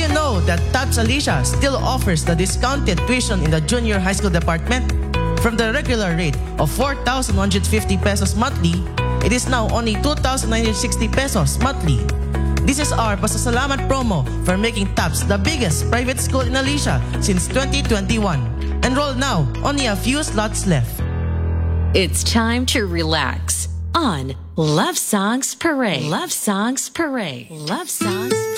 you know that TAPS Alicia still offers the discounted tuition in the junior high school department? From the regular rate of 4,150 pesos monthly, it is now only 2,960 pesos monthly. This is our pasasalamat promo for making TAPS the biggest private school in Alicia since 2021. Enroll now, only a few slots left. It's time to relax on Love Songs Parade. Love Songs Parade. Love Songs Parade.